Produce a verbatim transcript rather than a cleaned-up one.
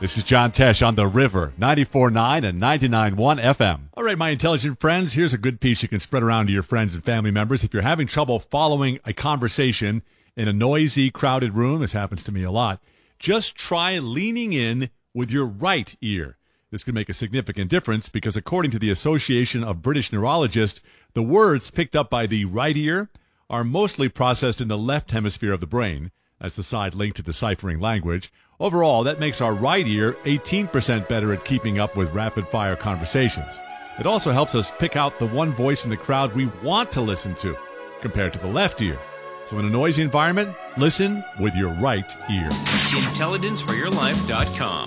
This is John Tesh on The River, ninety-four point nine and ninety-nine point one F M. All right, my intelligent friends, here's a good piece you can spread around to your friends and family members. If you're having trouble following a conversation in a noisy, crowded room, this happens to me a lot, just try leaning in with your right ear. This can make a significant difference because according to the Association of British Neurologists, the words picked up by the right ear are mostly processed in the left hemisphere of the brain. That's the side linked to deciphering language. Overall, that makes our right ear eighteen percent better at keeping up with rapid-fire conversations. It also helps us pick out the one voice in the crowd we want to listen to, compared to the left ear. So in a noisy environment, listen with your right ear. intelligence for your life dot com